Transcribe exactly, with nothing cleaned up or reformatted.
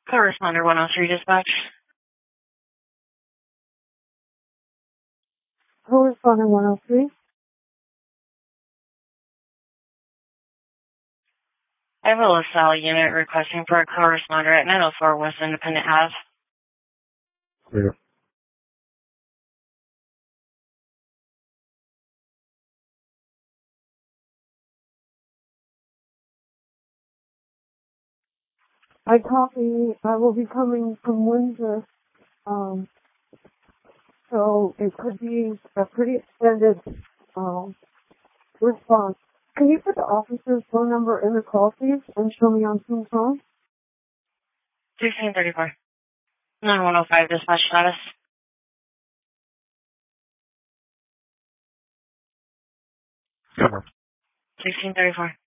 Corresponder one oh three dispatch. Corresponder one oh three. I have a LaSalle unit requesting for a corresponder at nine oh four West Independent Ave. Clear. I copy. I will be coming from Windsor. Um, so it could be a pretty extended um, response. Can you put the officer's phone number in the call, please, and show me on Zoom phone? sixteen thirty-four. nine one oh five dispatch status. Cover. sixteen thirty-four.